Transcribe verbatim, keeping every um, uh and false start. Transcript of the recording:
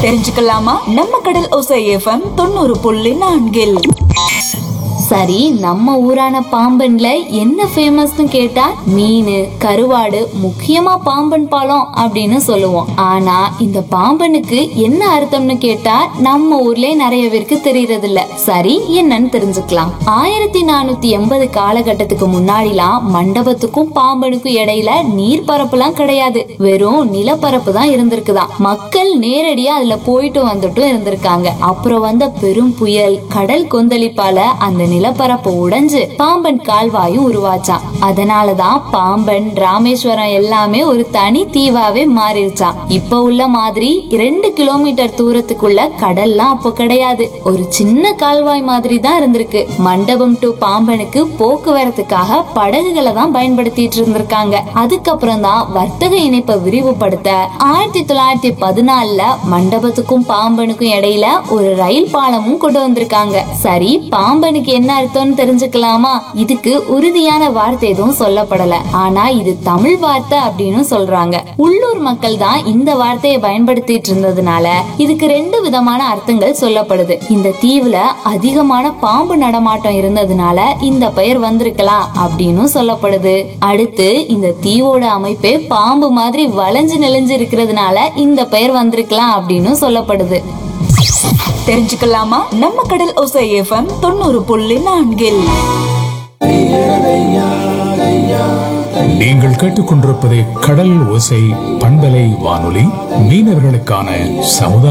தெரிஞ்சுக்கலாமா? நம்ம கடல் ஓசை எஃப்எம் தொண்ணூறு புள்ளி நான்கில். சரி, நம்ம ஊரான பாம்பன்ல என்ன ஃபேமஸ்னு கேட்டா மீன், கருவாடு, முக்கியமா பாம்பன் பாலம் அப்படின்னு சொல்லுவோம். ஆனா இந்த பாம்பனுக்கு என்ன அர்த்தம்னு கேட்டா நம்ம ஊர்லயே நிறைய பேருக்கு தெரியறது இல்ல. சரி, என்னன்னு தெரிஞ்சுக்கலாம். ஆயிரத்தி நானூத்தி எண்பது காலகட்டத்துக்கு முன்னாடிலாம் மண்டபத்துக்கும் பாம்பனுக்கும் இடையில நீர் பரப்புலாம் கிடையாது. வெறும் நிலப்பரப்பு தான் இருந்திருக்குதாம். மக்கள் நேரடியா அதுல போயிட்டு வந்துட்டும் இருந்திருக்காங்க. அப்புறம் வந்த பெரும் புயல், கடல் கொந்தளிப்பால அந்த நிலப்பரப்பு உடைஞ்சு பாம்பன் கால்வாயும் உருவாச்சான். அதனாலதான் பாம்பன், ராமேஸ்வரம் எல்லாமே ஒரு தனி தீவாவே மாறிடுச்சான். இப்ப உள்ள மாதிரி ரெண்டு கிலோமீட்டர் தூரத்துக்குள்ள கடல்லாம் அப்போ கிடையாது. ஒரு சின்ன கால்வாய் மாதிரி தான் இருந்திருக்கு. மண்டபம் டு பாம்பனுக்கு போக்குவரத்துக்காக படகுகளை தான் பயன்படுத்திட்டு இருந்திருக்காங்க. அதுக்கப்புறம் தான் வர்த்தக இணைப்பை விரிவுபடுத்த ஆயிரத்தி தொள்ளாயிரத்தி பதினாலுல மண்டபத்துக்கும் பாம்பனுக்கும் இடையில ஒரு ரயில் பாலமும் கொண்டு வந்திருக்காங்க. சரி, பாம்பனுக்கு என்ன அர்த்தம்னு தெரிஞ்சுக்கலாமா? இதுக்கு உறுதியான வார்த்தை எதுவும் சொல்லப்படல. ஆனா இது தமிழ் வார்த்தை அப்படின்னு சொல்றாங்க. உள்ளூர் மக்கள் தான் இந்த வார்த்தையை பயன்படுத்திட்டு இருந்ததுனால இதுக்கு ரெண்டு விதமான அர்த்தங்கள் சொல்லப்படுது. இந்த தீவுல அதிகமான பாம்பு நடமாட்டம் இருந்ததுனால இந்த பெயர் வந்திருக்கலாம் அப்படின்னு சொல்லப்படுது. அடுத்து இந்த தீவோட அமைப்பே பாம்பு மாதிரி வளைஞ்சு நெளிஞ்சு இருக்கிறதுனால இந்த பெயர் வந்திருக்கலாம் அப்படின்னு சொல்லப்படுது. தெரிஞ்சுக்கலாமா? நம்ம கடல் ஓசை எஃப்எம் தொண்ணூறு புள்ளி நான்கில். நீங்கள் கேட்டுக்கொண்டிருப்பது கடல் ஓசை பண்பலை வானொலி, மீனவர்களுக்கான சமுதாய